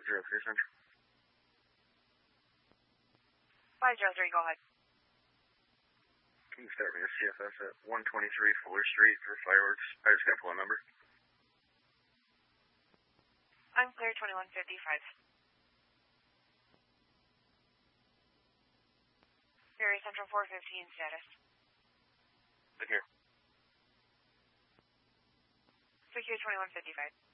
503 Central. 503, go ahead. Can you start me a CFS at 123 Fuller Street for fireworks? I just got a phone number. I'm clear 2155. Ferry Central 415 status. Right here. Secure 2155.